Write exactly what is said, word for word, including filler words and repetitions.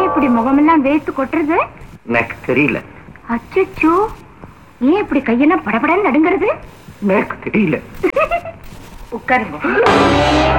இப்படி முகமெல்லாம் வேத்து கொட்டுறது? எனக்கு தெரியல. அச்சோ, ஏன் இப்படி கையெல்லாம் படபடன்னு நடுங்கிறது? எனக்கு தெரியல. உட்காருங்க.